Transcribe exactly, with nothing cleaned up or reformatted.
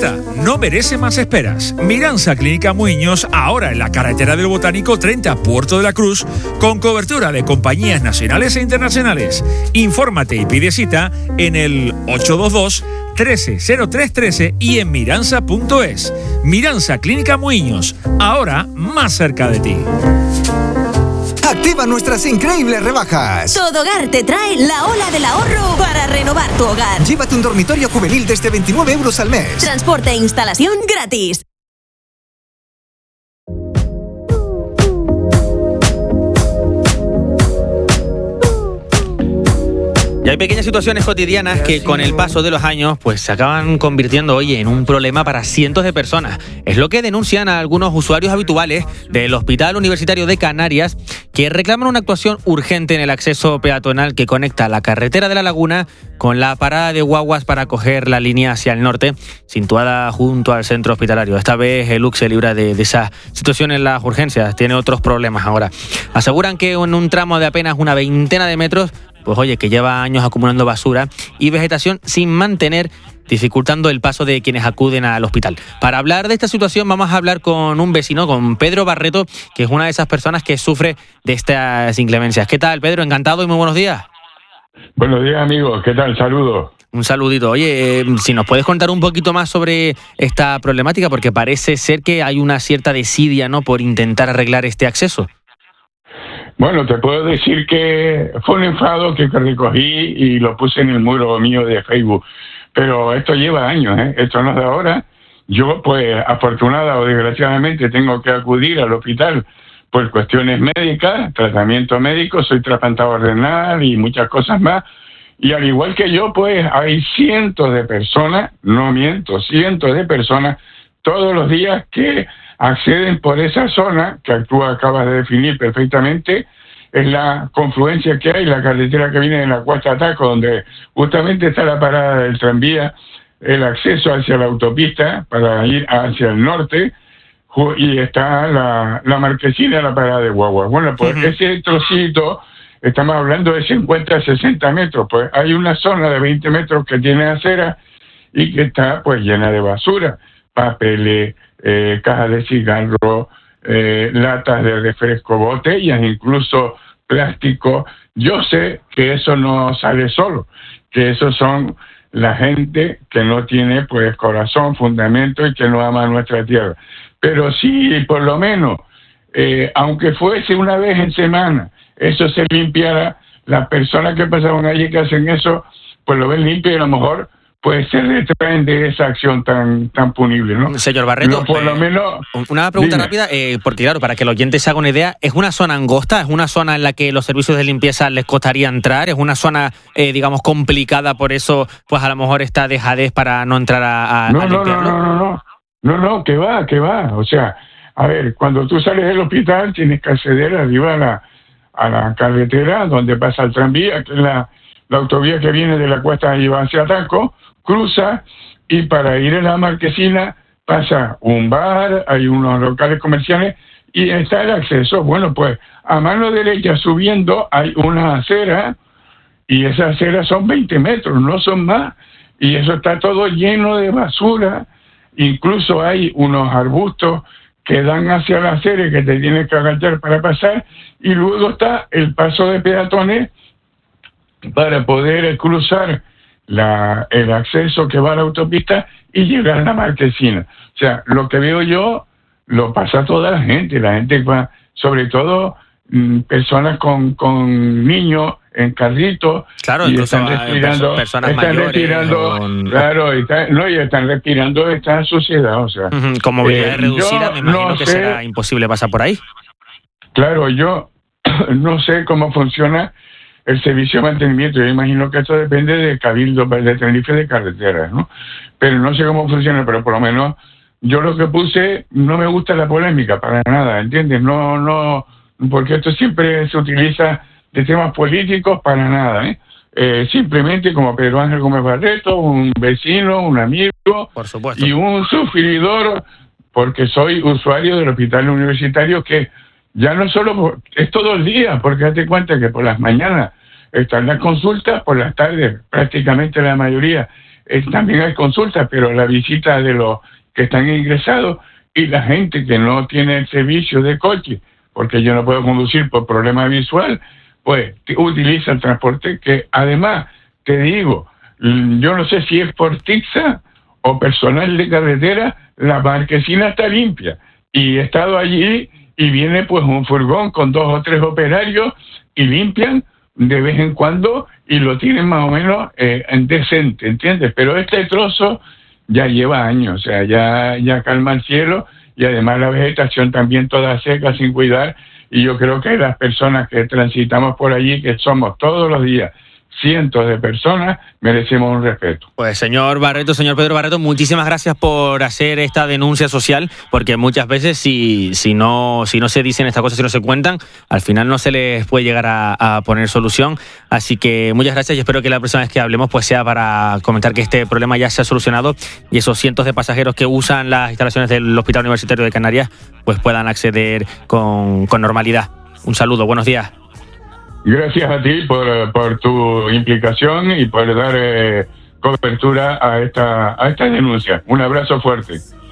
Esta no merece más esperas. Miranza Clínica Muiños, ahora en la carretera del Botánico treinta, Puerto de la Cruz, con cobertura de compañías nacionales e internacionales. Infórmate y pide cita en el ocho dos dos, trece cero tres trece y en miranza punto es. Miranza Clínica Muiños, ahora más cerca de ti. Activa nuestras increíbles rebajas. Todo Hogar te trae la ola del ahorro para renovar tu hogar. Llévate un dormitorio juvenil desde veintinueve euros al mes. Transporte e instalación gratis. Y hay pequeñas situaciones cotidianas que con el paso de los años pues se acaban convirtiendo, oye, en un problema para cientos de personas. Es lo que denuncian a algunos usuarios habituales del Hospital Universitario de Canarias, que reclaman una actuación urgente en el acceso peatonal que conecta la carretera de La Laguna con la parada de guaguas para coger la línea hacia el norte, situada junto al centro hospitalario. Esta vez el U C se libra de, de esa situación en las urgencias, tiene otros problemas ahora. Aseguran que en un tramo de apenas una veintena de metros, pues oye, que lleva años acumulando basura y vegetación sin mantener, dificultando el paso de quienes acuden al hospital. Para hablar de esta situación vamos a hablar con un vecino, con Pedro Barreto, que es una de esas personas que sufre de estas inclemencias. ¿Qué tal, Pedro? Encantado y muy buenos días. Buenos días, amigos. ¿Qué tal? Saludos. Un saludito. Oye, eh, si nos puedes contar un poquito más sobre esta problemática, porque parece ser que hay una cierta desidia, ¿no?, por intentar arreglar este acceso. Bueno, te puedo decir que fue un enfado que recogí y lo puse en el muro mío de Facebook. Pero esto lleva años, ¿eh? Esto no es de ahora. Yo, pues, afortunada o desgraciadamente, tengo que acudir al hospital por cuestiones médicas, tratamiento médico, soy trasplantador renal y muchas cosas más. Y al igual que yo, pues, hay cientos de personas, no miento, cientos de personas todos los días que acceden por esa zona que tú acabas de definir perfectamente. Es la confluencia que hay, la carretera que viene de la Cuesta Ataco, donde justamente está la parada del tranvía, el acceso hacia la autopista para ir hacia el norte, y está la, la marquesina de la parada de guagua. Bueno, pues uh-huh. ese trocito, estamos hablando de cincuenta a sesenta metros, pues hay una zona de veinte metros que tiene acera y que está pues llena de basura, papeles, eh, cajas de cigarro, eh, latas de refresco, botellas, incluso plástico. Yo sé que eso no sale solo, que eso son la gente que no tiene pues corazón, fundamento y que no ama nuestra tierra. Pero sí, por lo menos, eh, aunque fuese una vez en semana, eso se limpiara, las personas que pasaban allí que hacen eso, pues lo ven limpio y a lo mejor pues se retraen de esa acción tan tan punible, ¿no? Señor Barreto, no, por eh, lo menos, una pregunta dime. rápida, eh, porque claro, para que el oyente se haga una idea, ¿es una zona angosta? ¿Es una zona en la que los servicios de limpieza les costaría entrar? ¿Es una zona, eh, digamos, complicada, por eso, pues a lo mejor está dejadez para no entrar a, a, no, a no, limpiarlo? No, no, no, no, no, no, que va, que va. O sea, a ver, cuando tú sales del hospital tienes que acceder arriba a la, a la carretera donde pasa el tranvía, que es la, la autovía que viene de la Cuesta y va hacia Ataco, cruza y para ir a la marquesina pasa un bar, hay unos locales comerciales y está el acceso. Bueno, pues a mano derecha subiendo hay una acera y esa acera son veinte metros, no son más, y eso está todo lleno de basura. Incluso hay unos arbustos que dan hacia la acera que te tienes que agachar para pasar, y luego está el paso de peatones para poder cruzar La, el acceso que va a la autopista y llegar a la marquesina. O sea, lo que veo yo lo pasa toda la gente, la gente va, sobre todo mmm, personas con, con niños en carritos, claro, y incluso están respirando, personas están mayores, respirando, con... claro, y está, no, y están respirando esta suciedad, o sea, uh-huh. Con movilidad eh, reducida, me imagino no que sé, será imposible pasar por ahí. Claro, yo no sé cómo funciona el servicio de mantenimiento. Yo imagino que esto depende de Cabildo, de Tenerife, de carreteras, ¿no? Pero no sé cómo funciona, pero por lo menos yo lo que puse, no me gusta la polémica para nada, ¿entiendes? No, no, porque esto siempre se utiliza de temas políticos para nada, ¿eh? Eh, simplemente como Pedro Ángel Gómez Barreto, un vecino, un amigo, por supuesto, y un sufridor, porque soy usuario del hospital universitario, que ya no solo por, es todo el día, porque date cuenta que por las mañanas están las consultas, por las tardes prácticamente la mayoría eh, también hay consultas, pero la visita de los que están ingresados y la gente que no tiene el servicio de coche, porque yo no puedo conducir por problema visual, pues utiliza el transporte, que además, te digo, yo no sé si es por Tixa o personal de carretera, la marquesina está limpia. Y he estado allí y viene pues un furgón con dos o tres operarios y limpian de vez en cuando y lo tienen más o menos eh, decente, ¿entiendes? Pero este trozo ya lleva años, o sea, ya, ya calma el cielo y además la vegetación también toda seca, sin cuidar, y yo creo que las personas que transitamos por allí, que somos todos los días cientos de personas, merecemos un respeto. Pues señor Barreto, señor Pedro Barreto, muchísimas gracias por hacer esta denuncia social, porque muchas veces si, si, no, si no se dicen estas cosas, si no se cuentan, al final no se les puede llegar a, a poner solución. Así que muchas gracias y espero que la próxima vez que hablemos pues sea para comentar que este problema ya se ha solucionado y esos cientos de pasajeros que usan las instalaciones del Hospital Universitario de Canarias pues puedan acceder con, con normalidad. Un saludo, buenos días. Gracias a ti por, por tu implicación y por dar eh, cobertura a esta, a esta denuncia. Un abrazo fuerte.